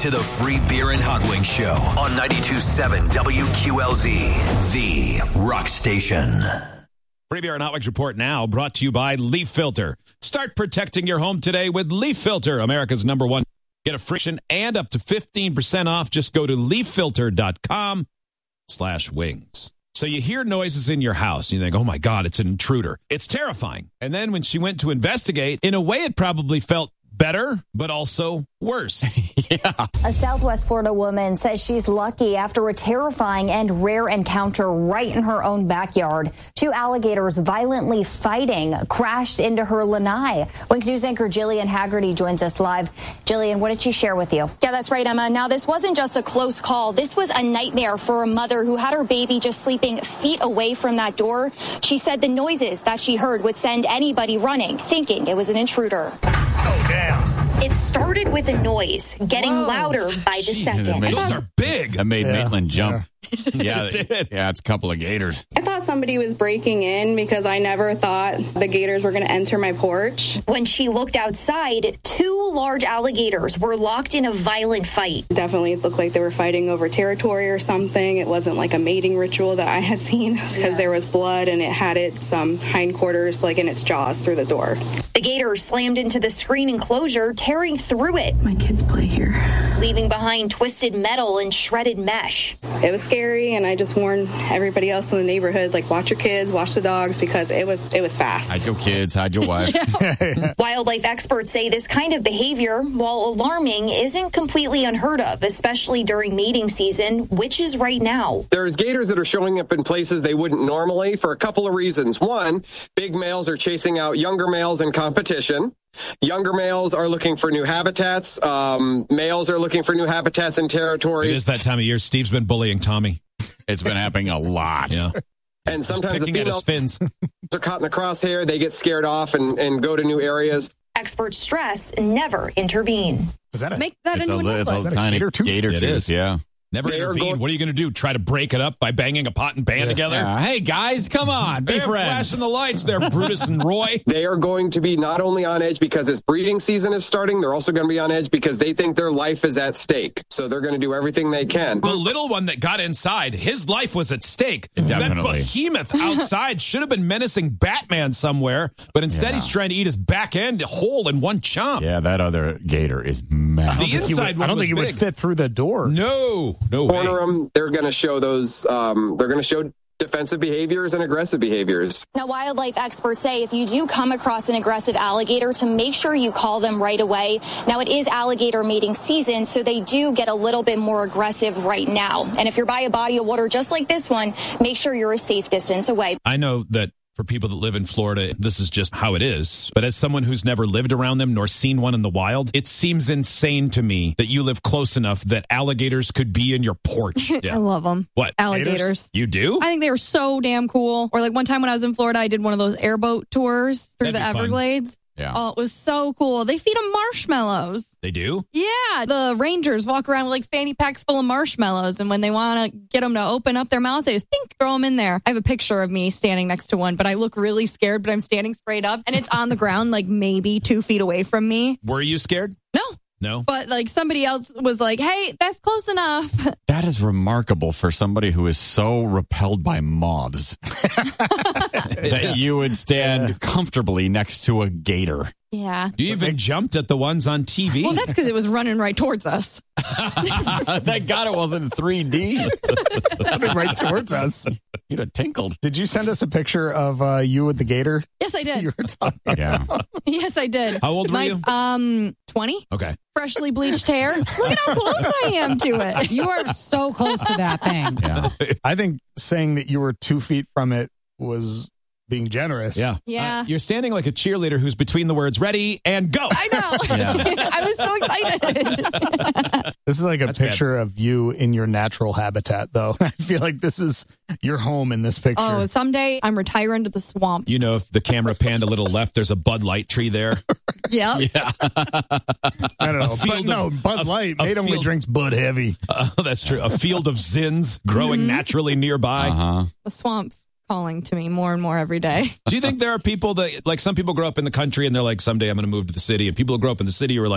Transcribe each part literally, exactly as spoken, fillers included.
to the Free Beer and Hot Wings Show on ninety-two point seven W Q L Z, the rock station. Free Beer and Hot Wings Report now brought to you by Leaf Filter. Start protecting your home today with Leaf Filter, America's number one. Get a friction and up to fifteen percent off. Just go to leaffilter.com slash wings. So you hear noises in your house, and you think, oh, my God, it's an intruder. It's terrifying. And then when she went to investigate, in a way, it probably felt better, but also worse. Yeah. A Southwest Florida woman says she's lucky after a terrifying and rare encounter right in her own backyard. Two alligators violently fighting crashed into her lanai. Wink News anchor Jillian Haggerty joins us live. Jillian, what did she share with you? Yeah, that's right, Emma. Now, this wasn't just a close call. This was a nightmare for a mother who had her baby just sleeping feet away from that door. She said the noises that she heard would send anybody running, thinking it was an intruder. Oh, damn. It started with a noise, getting Whoa. louder by the Jeez, second. Made, those are big. That made yeah. Maitland jump. Yeah, it did. Yeah, it's a couple of gators. I thought somebody was breaking in because I never thought the gators were going to enter my porch. When she looked outside, two large alligators were locked in a violent fight. Definitely looked like they were fighting over territory or something. It wasn't like a mating ritual that I had seen because yeah. there was blood and it had its um, hindquarters like in its jaws through the door. The gators slammed into the screen enclosure, tearing through it. My kids play here. Leaving behind twisted metal and shredded mesh. It was scary, and I just warned everybody else in the neighborhood, like, watch your kids, watch the dogs, because it was it was fast. Hide your kids, hide your wife. Yeah. Wildlife experts say this kind of behavior, while alarming, isn't completely unheard of, especially during mating season, which is right now. There's gators that are showing up in places they wouldn't normally for a couple of reasons. One, big males are chasing out younger males in competition. Younger males are looking for new habitats. Um, males are looking for new habitats and territories. It is that time of year. Steve's been bullying Tommy. It's been happening a lot. Yeah. And sometimes the females fins are caught in the crosshair. They get scared off and, and go to new areas. Experts stress never intervene. Is that a, Make that it's a new a, it's a, necklace. tiny gator tooth? gator It tooth, is. yeah. Never They are intervene. going- What are you going to do? Try to break it up by banging a pot and pan Yeah. together? Yeah. Hey, guys, come on. Be They're friends. flashing the lights there, Brutus and Roy. They are going to be not only on edge because it's breeding season is starting, they're also going to be on edge because they think their life is at stake. So they're going to do everything they can. The little one that got inside, his life was at stake. Definitely. That behemoth outside should have been menacing Batman somewhere, but instead Yeah. he's trying to eat his back end whole in one chomp. Yeah, that other gator is massive. The inside would, one I don't was think it would big. fit through the door. No, no way. Corner them, they're going to show those, um, they're going to show defensive behaviors and aggressive behaviors. Now, wildlife experts say if you do come across an aggressive alligator, to make sure you call them right away. Now, it is alligator mating season, so they do get a little bit more aggressive right now. And if you're by a body of water just like this one, make sure you're a safe distance away. I know that for people that live in Florida, this is just how it is. But as someone who's never lived around them nor seen one in the wild, it seems insane to me that you live close enough that alligators could be in your porch. I Yeah. love them. What? Alligators. You do? I think they were so damn cool. Or like one time when I was in Florida, I did one of those airboat tours through That'd the be fun. Everglades. Yeah. Oh, it was so cool. They feed them marshmallows. They do? Yeah, the rangers walk around with like fanny packs full of marshmallows, and when they want to get them to open up their mouths, they just think, throw them in there. I have a picture of me standing next to one, but I look really scared, but I'm standing straight up, and it's on the ground like maybe two feet away from me. Were you scared? No. No? But like somebody else was like, hey, that's close enough. That is remarkable for somebody who is so repelled by moths that you would stand Yeah. comfortably next to a gator. Yeah. You even jumped at the ones on T V? Well, that's because it was running right towards us. Thank God it wasn't three D. Right towards us. You'd have tinkled. Did you send us a picture of uh, you with the gator? Yes, I did. You were talking. Yeah. Yes, I did. How old were My, you? Um, twenty. Okay. Freshly bleached hair. Look at how close I am to it. You are so close to that thing. Yeah. I think saying that you were two feet from it was being generous. Yeah. Yeah. Uh, you're standing like a cheerleader who's between the words ready and go. I know. Yeah. I was so excited. This is like a That's picture of you in your natural habitat, though. I feel like this is your home in this picture. Oh, someday I'm retiring to the swamp. You know, if the camera panned a little left, there's a Bud Light tree there. Yep. Yeah. I don't know. A field But no, of- Bud a- Light, a Nate only field- drinks Bud Heavy. Uh, that's true. A field of zins growing Mhm. naturally nearby. Uh-huh. The swamp's calling to me more and more every day. Do you think there are people that, like, some people grow up in the country and they're like, someday I'm going to move to the city, and people who grow up in the city who are like,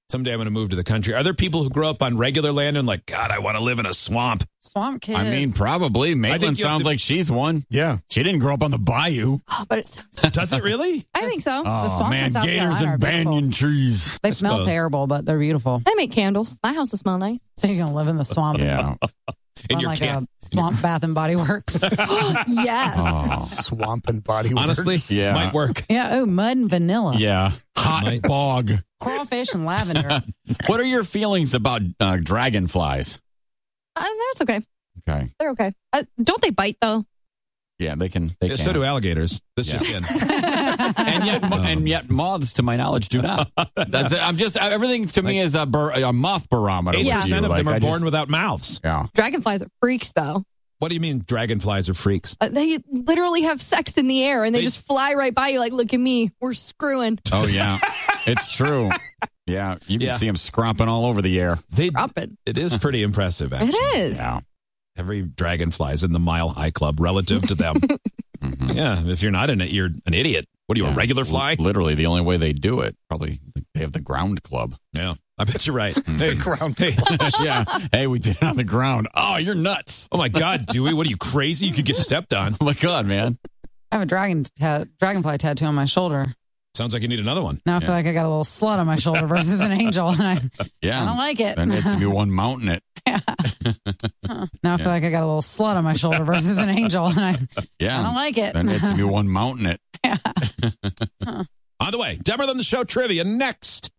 Someday I'm going to move to the country. Are there people who grow up on regular land and like, God, I want to live in a swamp? Swamp kids. I mean, probably. Maitland sounds to... like she's one. Yeah. She didn't grow up on the bayou. Oh, but it sounds. Does it really? I think so. Oh, the swamps man, in South gators Carolina are and beautiful. banyan trees. They I smell suppose. terrible, but they're beautiful. I make candles. My house will smell nice. So you're going to live in the swamp. Yeah. In On your like can- a swamp bath and body works. Yes. Oh. Swamp and body works. Honestly, Yeah. might work. Yeah. Oh, mud and vanilla. Yeah. Hot Might. bog. Crawfish and lavender. What are your feelings about uh, dragonflies? Uh, that's okay. Okay. They're okay. Uh, don't they bite, though? Yeah, they can. They Yeah, can. so do alligators. This Yeah. just in. and yet, and yet, moths, to my knowledge, do not. That's it. I'm just everything to me is a, bar, a moth barometer. eighty with percent you. of them Like, are I born just- without mouths. Yeah. Dragonflies are freaks, though. What do you mean dragonflies are freaks? Uh, they literally have sex in the air, and they, They- just fly right by you like, look at me. We're screwing. Oh yeah, it's true. Yeah, you can Yeah. see them scromping all over the air. They, Dropping. it is pretty impressive, actually. It is. Yeah. Every dragonfly's in the Mile High Club relative to them. Mhm. Yeah, if you're not in it, you're an idiot. What are you, Yeah, a regular it's fly? li- Literally, the only way they do it, probably they have the ground club. Yeah, I bet you're right. Hey, ground hey, yeah. Hey, we did it on the ground. Oh, you're nuts. oh my God, Dewey, what are you, crazy? You could get stepped on. Oh my God, man. I have a dragon ta- dragonfly tattoo on my shoulder. Sounds like you need another one. Now I feel Yeah. like I got a little slut on my shoulder versus an angel, and I, Yeah. I don't like it. There needs to be one mounting it. Now I feel like I got a little slut on my shoulder versus an angel, and I, Yeah. I don't like it. There needs to be one mounting it. On the way, Dumber Than the Show trivia next.